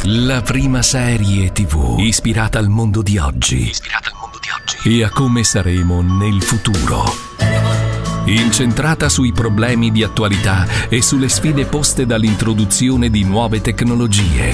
La prima serie TV ispirata al mondo di oggi e a come saremo nel futuro. Incentrata sui problemi di attualità e sulle sfide poste dall'introduzione di nuove tecnologie.